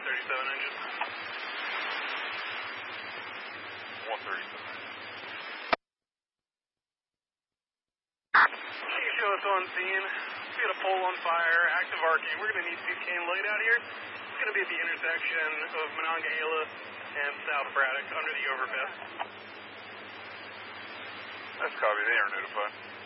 137 engine. 137. Can you show us on scene? We got a pole on fire, active arcing. We're going to need butane light out here. It's going to be at the intersection of Monongahela and South Braddock under the overpass. That's copy. They are notified.